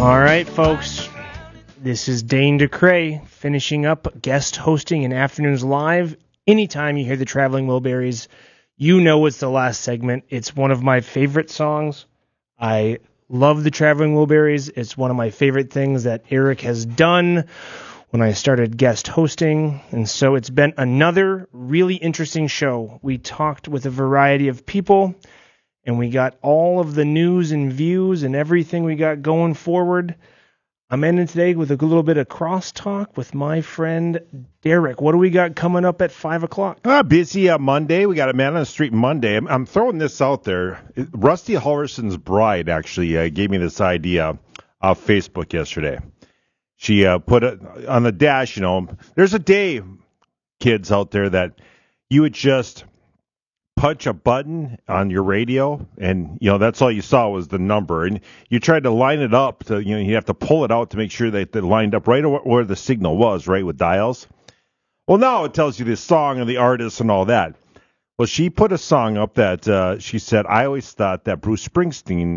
All right, folks. This is Dane DeCray finishing up guest hosting in Afternoons Live. Anytime you hear the Traveling Wilburys, you know it's the last segment. It's one of my favorite songs. I love the Traveling Wilburys. It's one of my favorite things that Eric has done when I started guest hosting. And so it's been another really interesting show. We talked with a variety of people, and we got all of the news and views and everything we got going forward. I'm ending today with a little bit of crosstalk with my friend Derek. What do we got coming up at 5 o'clock? Busy Monday. We got a Man on the Street Monday. I'm throwing this out there. Rusty Halverson's bride actually gave me this idea off Facebook yesterday. She put it on the dash, there's a day, kids out there, that you would just punch a button on your radio, and that's all you saw was the number, and you tried to line it up to you have to pull it out to make sure that it lined up right where the signal was, right, with dials. Well, now it tells you the song and the artist and all that. Well, she put a song up that she said, I always thought that Bruce Springsteen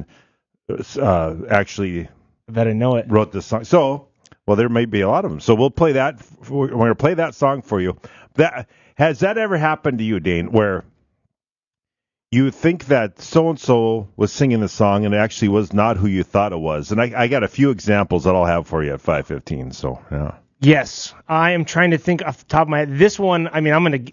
actually wrote this song. So, well, there may be a lot of them. So we'll play that. We're going to play that song for you. Has that ever happened to you, Dane, where you think that so-and-so was singing the song and it actually was not who you thought it was? And I got a few examples that I'll have for you at 5:15. So, yeah. Yes, I am trying to think off the top of my head. This one, I'm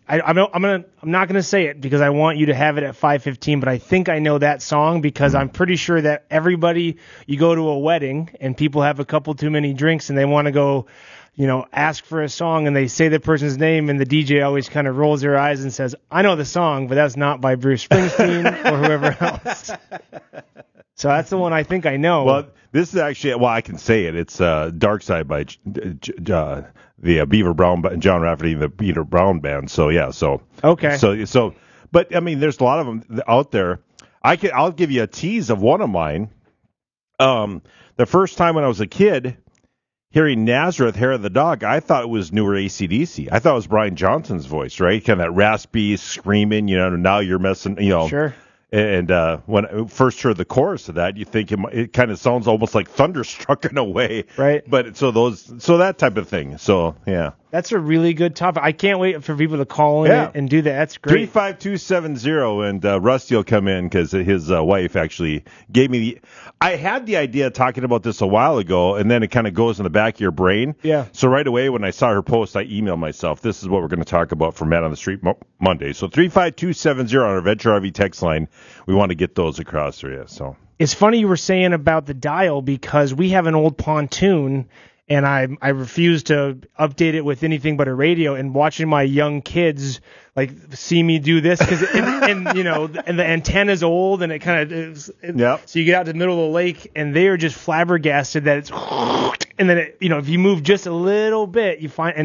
not gonna say it because I want you to have it at 5:15. But I think I know that song because I'm pretty sure that you go to a wedding and people have a couple too many drinks and they want to go, ask for a song, and they say the person's name, and the DJ always kind of rolls their eyes and says, I know the song, but that's not by Bruce Springsteen or whoever else. So that's the one I think I know. Well, this is actually, I can say it. It's Dark Side by the Beaver Brown, John Rafferty and the Beaver Brown Band. So, yeah. Okay. So, but, I mean, there's a lot of them out there. I'll give you a tease of one of mine. The first time when I was a kid, hearing Nazareth, Hair of the Dog, I thought it was newer AC/DC. I thought it was Brian Johnson's voice, right? Kind of that raspy, screaming, now you're messing, Sure. And when I first heard the chorus of that, you think it kind of sounds almost like Thunderstruck in a way. Right. But so that type of thing. So, yeah. That's a really good topic. I can't wait for people to call in and do that. That's great. 35270, and Rusty will come in because his wife actually gave me I had the idea of talking about this a while ago, and then it kind of goes in the back of your brain. Yeah. So right away when I saw her post, I emailed myself, this is what we're going to talk about for Man on the Street Monday. So 35270 on our Venture RV text line. We want to get those across for you. So it's funny you were saying about the dial because we have an old pontoon, and I refuse to update it with anything but a radio. And watching my young kids see me do this because and the antenna's old and it kind of so you get out to the middle of the lake and they are just flabbergasted that it's and then if you move just a little bit you find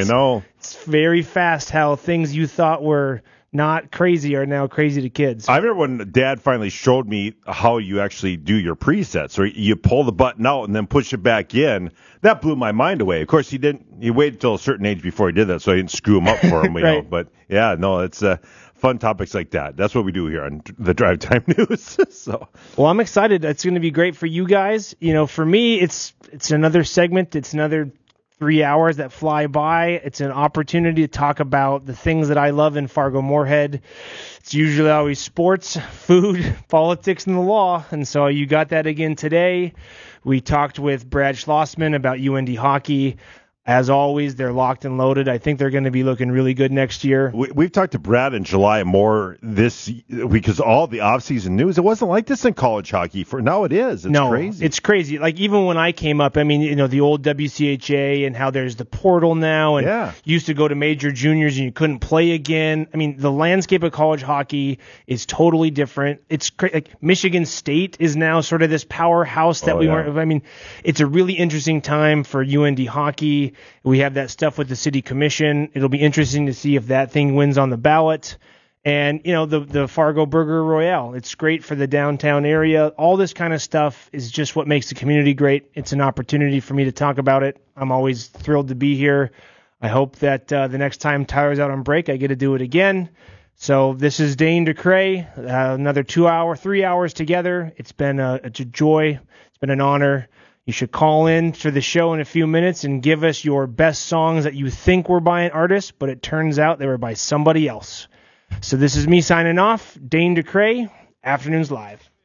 it's very fast how things you thought were not crazy are now crazy to kids. I remember when Dad finally showed me how you actually do your presets, or you pull the button out and then push it back in. That blew my mind away. Of course, he waited until a certain age before he did that, so I didn't screw him up for him, right. But yeah, no, it's fun topics like that. That's what we do here on the Drive Time News. So, well, I'm excited. It's going to be great for you guys. For me, it's another segment. It's another 3 hours that fly by. It's an opportunity to talk about the things that I love in Fargo-Moorhead. It's usually always sports, food, politics, and the law. And so you got that again today. We talked with Brad Schlossman about UND hockey. As always, they're locked and loaded. I think they're going to be looking really good next year. We've talked to Brad in July more because all the off-season news, it wasn't like this in college hockey. Now it is. It's crazy. It's crazy. Even when I came up, the old WCHA and how there's the portal now and you used to go to major juniors and you couldn't play again. The landscape of college hockey is totally different. It's Michigan State is now sort of this powerhouse that we weren't. It's a really interesting time for UND hockey. We have that stuff with the city commission. It'll be interesting to see if that thing wins on the ballot. And, the Fargo Burger Royale. It's great for the downtown area. All this kind of stuff is just what makes the community great. It's an opportunity for me to talk about it. I'm always thrilled to be here. I hope that the next time Tyler's out on break, I get to do it again. So this is Dane DeCray, another 3 hours together. It's been a joy. It's been an honor. You should call in to the show in a few minutes and give us your best songs that you think were by an artist, but it turns out they were by somebody else. So this is me signing off. Dane DeCray, Afternoons Live.